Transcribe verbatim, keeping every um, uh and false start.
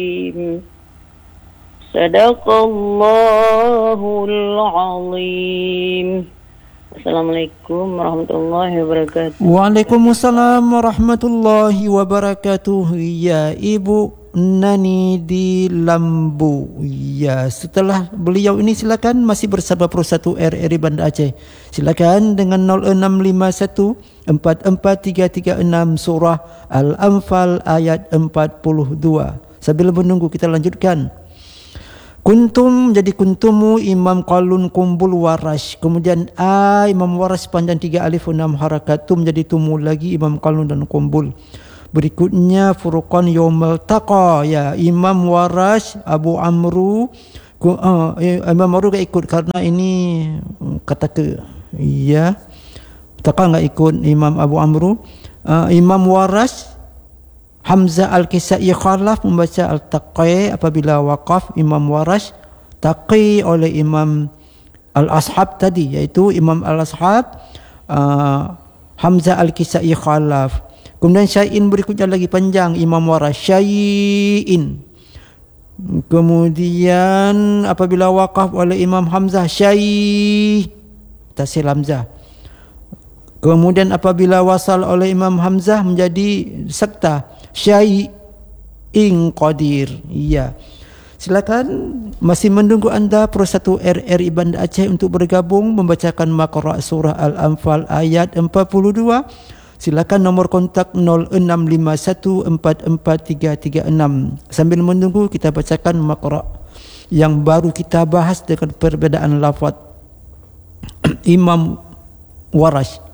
Sadaqallahul azim. Assalamualaikum warahmatullahi wabarakatuh. Waalaikumsalam warahmatullahi wabarakatuh. Ya Ibu Nani di Lambu. Ya, setelah beliau ini silakan masih bersama Pro satu R R I Banda Aceh. Silakan dengan nol enam lima satu empat empat tiga tiga enam surah Al-Anfal ayat empat puluh dua. Sambil menunggu kita lanjutkan. Kuntum jadi kuntumu Imam Qalun Kumbul Warash. Kemudian A Imam Warash panjang tiga alif enam harakat. Tum jadi tumu lagi Imam Qalun dan Kumbul. Berikutnya Furqan Yawmal Taqa. Ya, Imam Warash Abu Amru uh, Imam Amru tak ikut karena ini kata ke. Ya, Taqa enggak ikut Imam Abu Amru. uh, Imam Warash Hamzah Al-Kisai khalaf membaca Al-Taqi apabila waqaf. Imam Warash taqi oleh Imam Al-Ashab tadi, iaitu Imam Al-Ashab. uh, Hamzah Al-Kisai khalaf. Kemudian syai'in berikutnya lagi panjang, Imam Warash syai'in. Kemudian apabila waqaf oleh Imam Hamzah syai' tasil hamzah. Kemudian apabila wasal oleh Imam Hamzah menjadi sakta syai'in qadir. Iya. Silakan, masih menunggu anda Pro satu R R I Banda Aceh untuk bergabung membacakan Maqra' surah Al-Anfal ayat empat puluh dua. Silakan nomor kontak nol enam lima satu empat empat tiga tiga enam. Sambil menunggu kita bacakan Maqra' yang baru kita bahas dengan perbedaan lafaz Imam Warash.